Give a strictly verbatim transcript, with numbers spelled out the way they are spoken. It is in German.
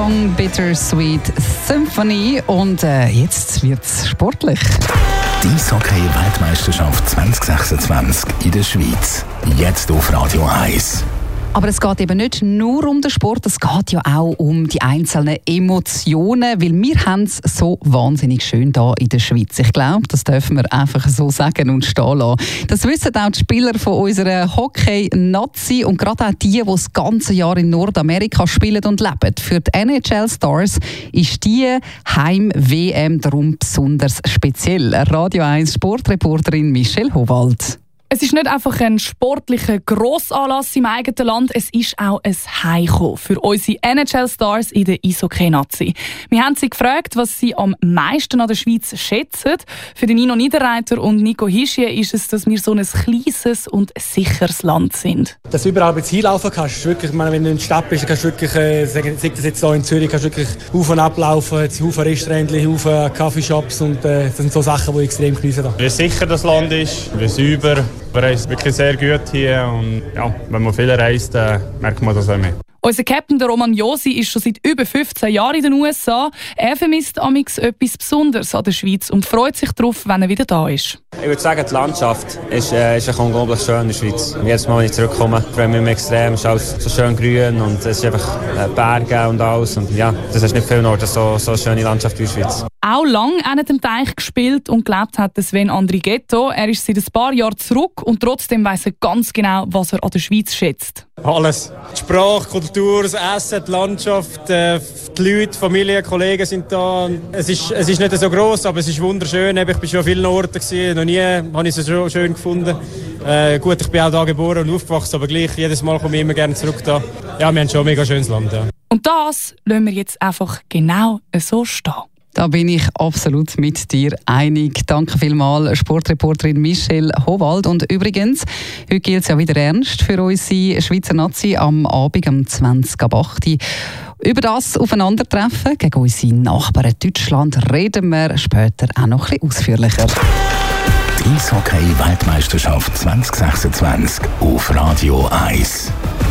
Bittersweet Symphony und äh, jetzt wird's sportlich. Die Eishockey-Weltmeisterschaft zwanzig sechsundzwanzig in der Schweiz. Jetzt auf Radio eins. Aber es geht eben nicht nur um den Sport, es geht ja auch um die einzelnen Emotionen, weil wir haben es so wahnsinnig schön hier in der Schweiz. Ich glaube, das dürfen wir einfach so sagen und stehen lassen. Das wissen auch die Spieler von unserer Hockey-Nazi und gerade auch die, die das ganze Jahr in Nordamerika spielen und leben. Für die N H L Stars ist die Heim-W M darum besonders speziell. Radio eins Sportreporterin Michelle Howald. Es ist nicht einfach ein sportlicher Grossanlass im eigenen Land, es ist auch ein Heimkommen für unsere N H L-Stars in der Eishockey-Nazi. Wir haben sie gefragt, was sie am meisten an der Schweiz schätzen. Für den Nino Niederreiter und Nico Hischier ist es, dass wir so ein kleines und sicheres Land sind. Dass du überall jetzt hinlaufen kannst, ist wirklich, ich meine, wenn du in der Stadt bist, kannst du wirklich, äh, sagen, sei das jetzt hier in Zürich, kannst du wirklich auf und ablaufen, es sind viele Restaurants, viele Kaffeeshops und äh, das sind so Sachen, die ich extrem genieße. Wie sicher das Land ist, wie sauber. Wir reisen wirklich sehr gut hier und ja, wenn man viel reist, äh, merkt man das auch mehr. Unser Captain, der Roman Josi, ist schon seit über fünfzehn Jahren in den U S A. Er vermisst amigs etwas Besonderes an der Schweiz und freut sich darauf, wenn er wieder da ist. Ich würde sagen, die Landschaft ist, äh, ist unglaublich schön in der Schweiz. Und jedes Mal, wenn ich zurückkomme, freue ich mich extrem. Es ist alles so schön grün und es ist einfach äh, Berge und alles. Und ja, das ist nicht viel Nord, so, so eine schöne Landschaft wie in der Schweiz. Auch lange an dem Teich gespielt und gelebt hat Sven Andrighetto. Er ist seit ein paar Jahren zurück und trotzdem weiss er ganz genau, was er an der Schweiz schätzt. Alles. Die Sprache, die Kultur, das Essen, die Landschaft, die Leute, Familie, Kollegen sind da. Es ist, es ist nicht so gross, aber es ist wunderschön. Ich war schon an vielen Orten, noch nie habe ich es so schön gefunden. Äh, gut, ich bin auch hier geboren und aufgewachsen, aber gleich, jedes Mal komme ich immer gerne zurück da. Ja, wir haben schon ein mega schönes Land. Ja. Und das lassen wir jetzt einfach genau so stehen. Da bin ich absolut mit dir einig. Danke vielmals, Sportreporterin Michelle Howald. Und übrigens, heute gilt es ja wieder ernst für unsere Schweizer Nazi am Abend um zwanzig ab acht. Über das Aufeinandertreffen gegen unsere Nachbarn Deutschland reden wir später auch noch ein bisschen ausführlicher. Die Eishockey-Weltmeisterschaft zwanzig sechsundzwanzig auf Radio eins.